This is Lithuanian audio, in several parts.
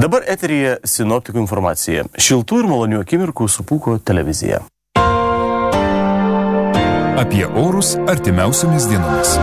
Dabar eteryje sinoptikų informacija. Šiltų ir malonių akimirkų su Pūko televizija. Apie orus artimiausiomis dienomis.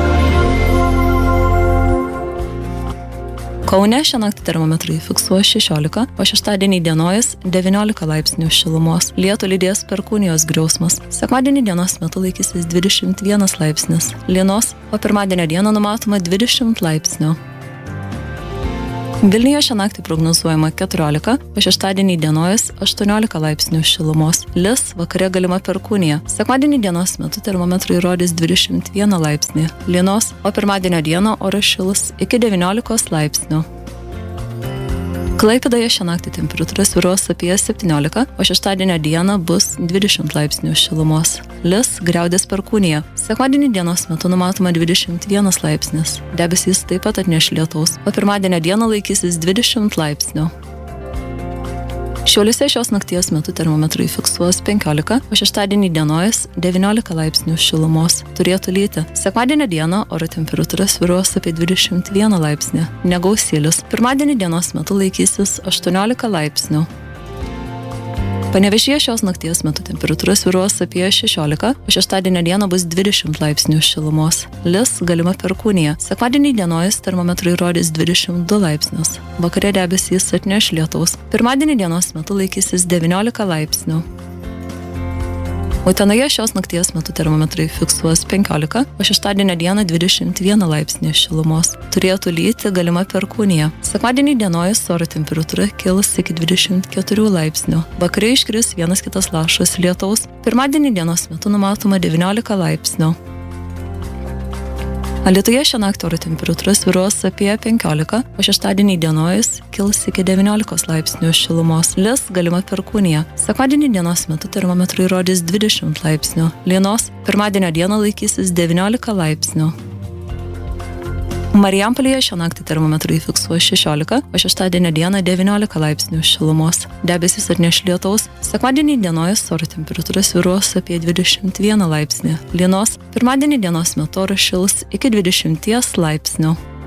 Kaune šią naktį termometrai fiksuos 16, o šeštadienį dienojas 19 laipsnių šilumos. Lietų lydės perkūnijos griausmas. Sekmadienį dienos metu laikysis 21 laipsnis lynos, o pirmadienio dieną numatoma 20 laipsnių. Vilniuje šią naktį prognozuojama 14, o šeštadienį dienojas 18 laipsnių šilumos. Lis, vakare galima perkūnija. Sekmadienį dienos metu termometrai rodys 21 laipsnį lynos, o pirmadienio dieną oras šils iki 19 laipsnių. Klaipėdoje šią naktį temperatūra svyruos apie 17, o šeštadienio dieną bus 20 laipsnių šilumos. Lis, griaudės perkūnija. Sekmadienį dienos metu numatoma 21 laipsnis. Debesys taip pat atneš lietaus, o pirmadienio dieną laikysis 20 laipsnių. Šiauliuose šios nakties metu termometrai fiksuos 15, o šeštadienį dienojas 19 laipsnių šilumos. Turėtų lyti. Sekmadienio dieną oro temperatūra svyruos apie 21 laipsnį. Negausylius. Pirmadienį dienos metu laikysis 18 laipsnių. Panevėžyje šios nakties metu temperatūra svyruos apie 16, o šeštadienio dieną bus 20 laipsnių šilumos. Lis, galima perkūnija. Sekmadienį dienojas termometrai rodys 22 laipsnius. Vakare debesys atneš lietaus. Pirmadienį dienos metu laikysis 19 laipsnių. Utenoje šios nakties metu termometrai fiksuos 15, o šeštadienio dieną 21 laipsnį šilumos. Turėtų lyti, galima perkūnija. Sekmadienį dienojas oro temperatūra kils iki 24 laipsnių. Vakare iškris vienas kitas lašas lietaus. Pirmadienį dienos metu numatoma 19 laipsnių. Alytuje šią naktį oro temperatūra svyruos apie 15, o šeštadienį dienojas kils iki 19 laipsnių šilumos. Lis, galima perkūnija. Sekmadienį dienos metu termometrai rodys 20 laipsnių lynos, pirmadienio dieną laikysis 19 laipsnių. Marijampolėje šią naktį termometrai fiksuos 16, o šeštadienio dieną 19 laipsnių šilumos. Debesys atneš lietaus. Sekmadienį dienojas oro temperatūra svyruos apie 21 laipsnį lynos, pirmadienį dienos metu oras šils iki 20 laipsnių.